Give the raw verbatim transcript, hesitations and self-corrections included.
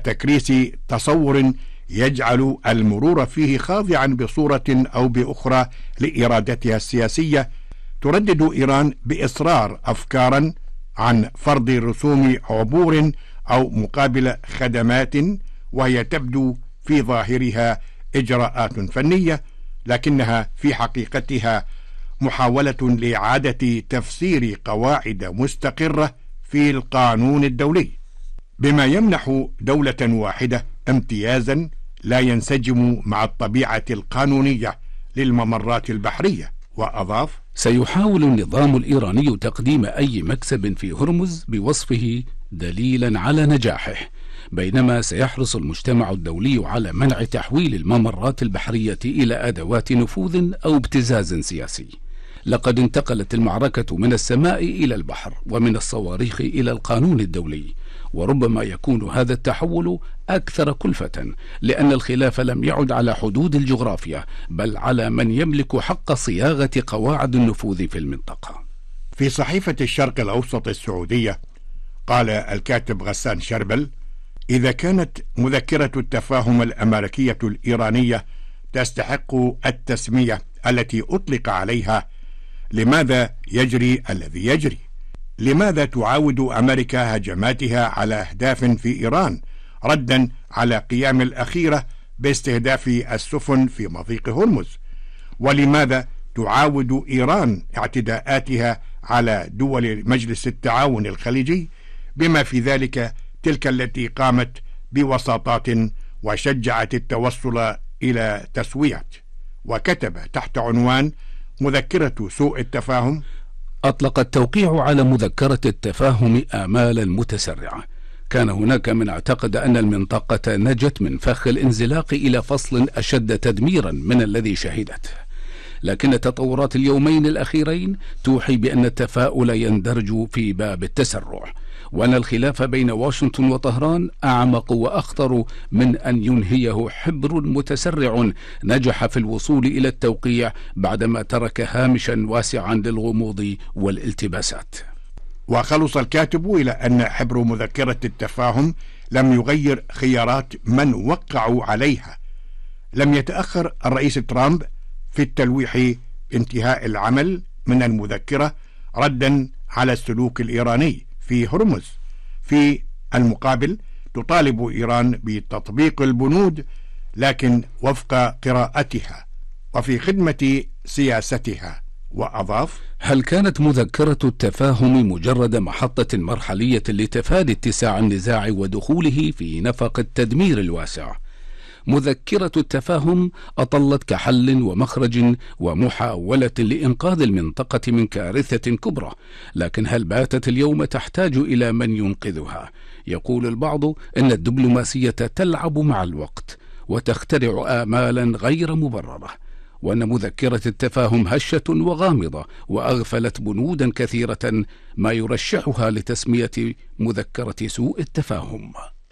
تكريس تصور يجعل المرور فيه خاضعا بصورة أو بأخرى لإرادتها السياسية، تردد إيران بإصرار أفكارا عن فرض رسوم عبور أو مقابل خدمات، وهي تبدو في ظاهرها إجراءات فنية، لكنها في حقيقتها محاولة لإعادة تفسير قواعد مستقرة في القانون الدولي، بما يمنح دولة واحدة امتيازا لا ينسجم مع الطبيعة القانونية للممرات البحرية. وأضاف: سيحاول النظام الإيراني تقديم أي مكسب في هرمز بوصفه دليلا على نجاحه، بينما سيحرص المجتمع الدولي على منع تحويل الممرات البحرية إلى أدوات نفوذ أو ابتزاز سياسي. لقد انتقلت المعركة من السماء إلى البحر، ومن الصواريخ إلى القانون الدولي، وربما يكون هذا التحول أكثر كلفة، لأن الخلاف لم يعد على حدود الجغرافيا، بل على من يملك حق صياغة قواعد النفوذ في المنطقة. في صحيفة الشرق الأوسط السعودية قال الكاتب غسان شربل: إذا كانت مذكرة التفاهم الأمريكية الإيرانية تستحق التسمية التي أطلق عليها، لماذا يجري الذي يجري؟ لماذا تعاود أمريكا هجماتها على أهداف في إيران ردا على قيام الأخيرة باستهداف السفن في مضيق هرمز؟ ولماذا تعاود إيران اعتداءاتها على دول مجلس التعاون الخليجي، بما في ذلك تلك التي قامت بوساطات وشجعت التوصل إلى تسوية؟ وكتب تحت عنوان مذكرة سوء التفاهم: أطلق التوقيع على مذكرة التفاهم آمالا متسرعة. كان هناك من اعتقد أن المنطقة نجت من فخ الانزلاق إلى فصل أشد تدميرا من الذي شهدته، لكن تطورات اليومين الأخيرين توحي بأن التفاؤل يندرج في باب التسرع، وأن الخلاف بين واشنطن وطهران أعمق وأخطر من أن ينهيه حبر متسرع نجح في الوصول إلى التوقيع بعدما ترك هامشا واسعا للغموض والالتباسات. وخلص الكاتب إلى أن حبر مذكرة التفاهم لم يغير خيارات من وقعوا عليها. لم يتأخر الرئيس ترامب في التلويح انتهاء العمل من المذكرة ردا على السلوك الإيراني في هرمز. في المقابل تطالب إيران بتطبيق البنود، لكن وفق قراءتها وفي خدمة سياستها. وأضاف: هل كانت مذكرة التفاهم مجرد محطة مرحلية لتفادي اتساع النزاع ودخوله في نفق التدمير الواسع؟ مذكرة التفاهم أطلت كحل ومخرج ومحاولة لإنقاذ المنطقة من كارثة كبرى، لكن هل باتت اليوم تحتاج إلى من ينقذها؟ يقول البعض إن الدبلوماسية تلعب مع الوقت وتخترع آمالا غير مبررة، وأن مذكرة التفاهم هشة وغامضة وأغفلت بنودا كثيرة، ما يرشحها لتسمية مذكرة سوء التفاهم.